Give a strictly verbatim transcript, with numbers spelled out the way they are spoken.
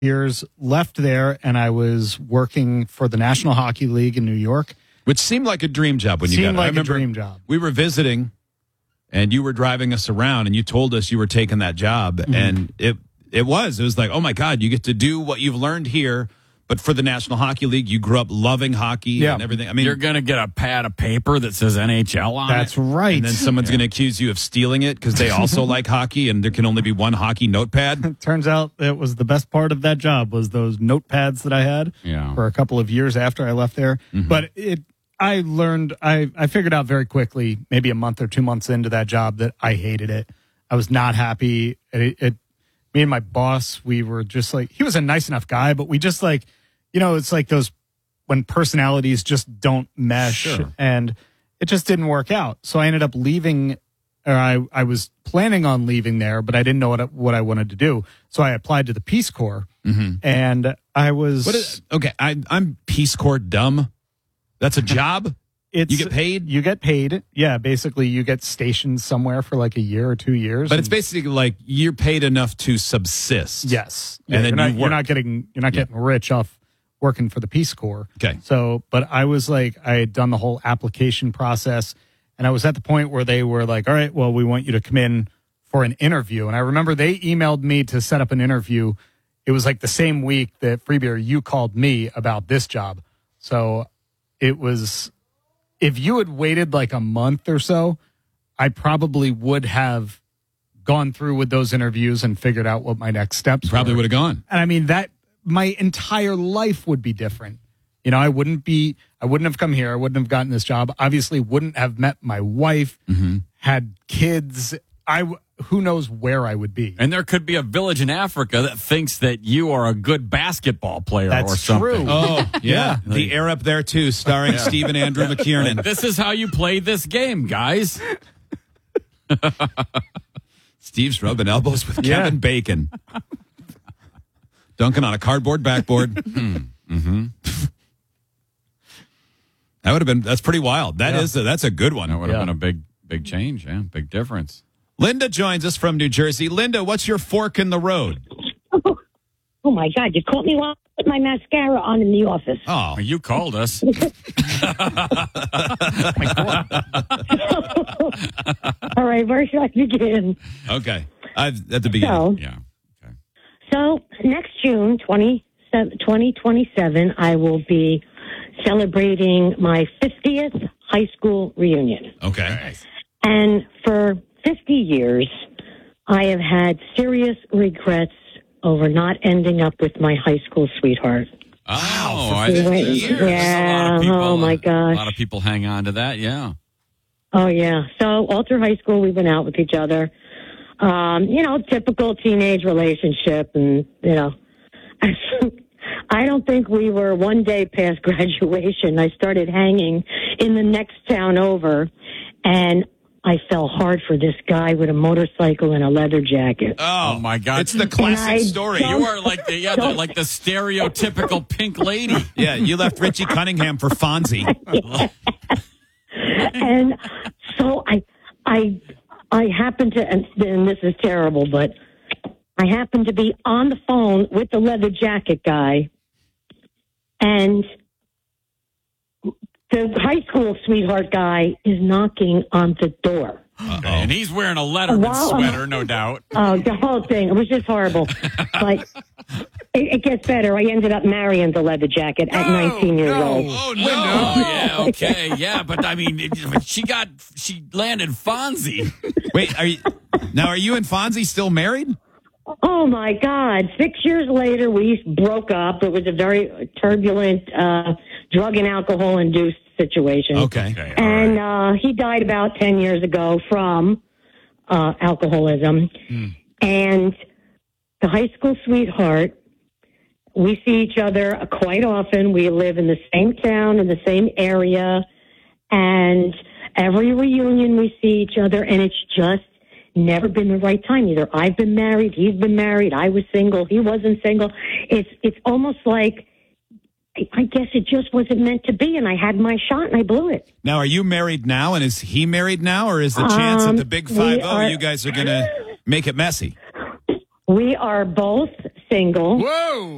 years, left there, and I was working for the National Hockey League in New York. Which seemed like a dream job when you Seemed got it. like I a remember dream job. We were visiting, and you were driving us around, and you told us you were taking that job, Mm-hmm. and it it was. It was like, oh, my God, you get to do what you've learned here, but for the National Hockey League, you grew up loving hockey Yeah. and everything. I mean, You're going to get a pad of paper that says N H L on That's it. right. and then someone's going to accuse you of stealing it because they also like hockey, and there can only be one hockey notepad. Turns out it was the best part of that job was those notepads that I had Yeah. for a couple of years after I left there. Mm-hmm. But it, I learned, I, I figured out very quickly, maybe a month or two months into that job, that I hated it. I was not happy. It, it, me and my boss, we were just like, he was a nice enough guy, but we just like, you know, it's like those when personalities just don't mesh, Sure. and it just didn't work out. So I ended up leaving, or I, I was planning on leaving there, but I didn't know what I, what I wanted to do. So I applied to the Peace Corps, and I was. What is, okay, I, I'm Peace Corps dumb. That's a job? It's, You get paid? You get paid. Yeah, basically, you get stationed somewhere for like a year or two years. But it's and- basically like you're paid enough to subsist. yes, And Yeah, then you're not, you you're work. not getting you're not getting rich off working for the Peace Corps. Okay. So, but I was like, I had done the whole application process, and I was at the point where they were like, "All right, well, we want you to come in for an interview." And I remember they emailed me to set up an interview. It was like the same week that Freebeer, you called me about this job. So it was. If you had waited like a month or so, I probably would have gone through with those interviews and figured out what my next steps Probably were. would have gone. And I mean, that my entire life would be different. You know, I wouldn't be, I wouldn't have come here. I wouldn't have gotten this job. Obviously, wouldn't have met my wife, Mm-hmm. had kids. I, w- who knows where I would be. And there could be a village in Africa that thinks that you are a good basketball player That's or something. true. Oh, yeah. The Air Up There, too, starring Stephen Andrew McKiernan. This is how you play this game, guys. Steve's rubbing elbows with Yeah. Kevin Bacon. Dunking on a cardboard backboard. mm-hmm. That would have been, that's pretty wild. That Yeah. is, a, that's a good one. That would have Yeah. been a big, big change. Yeah, big difference. Linda joins us from New Jersey. Linda, what's your fork in the road? Oh my God! You caught me while I put my mascara on in the office. Oh, You called us. All right, where should I begin? okay. I've, at the beginning. So, Yeah. Okay. so next June, twenty twenty-seven, I will be celebrating my fiftieth high school reunion. Okay. And for fifty years, I have had serious regrets over not ending up with my high school sweetheart. Oh, I Wait, didn't hear. yeah, A lot of people, oh my A gosh. lot of people hang on to that. Yeah. Oh, yeah. So all through high school, we went out with each other. Um, you know, typical teenage relationship. And, you know, I don't think we were one day past graduation. I started hanging in the next town over, and I fell hard for this guy with a motorcycle and a leather jacket. Oh, Oh, my God. It's the classic I story. don't- You are like the yeah, the, like the stereotypical pink lady. Yeah, you left Richie Cunningham for Fonzie. And so I, I, I happened to, and, and this is terrible, but I happened to be on the phone with the leather jacket guy, and the high school sweetheart guy is knocking on the door. Okay. And he's wearing a Letterman Wow. sweater, no doubt. Oh, the whole thing. It was just horrible. But it, it gets better. I ended up marrying the leather jacket at nineteen years old. Oh no! Oh, yeah, okay, yeah, but I mean, it- she got she landed Fonzie. Wait, are you now? Are you and Fonzie still married? Oh my God. Six years later, we broke up. It was a very turbulent, uh, drug and alcohol induced situation. Okay. Okay, all And, right. uh, he died about ten years ago from, uh, alcoholism. And the high school sweetheart, we see each other quite often. We live in the same town, in the same area. And every reunion we see each other, and it's just never been the right time. Either I've been married, he's been married, I was single, he wasn't single. It's it's almost like, I guess it just wasn't meant to be, and I had my shot and I blew it. Now, are you married now, and is he married now, or is the chance Um, at the Big we Five O are- you guys are going to make it messy? We are both single. Whoa!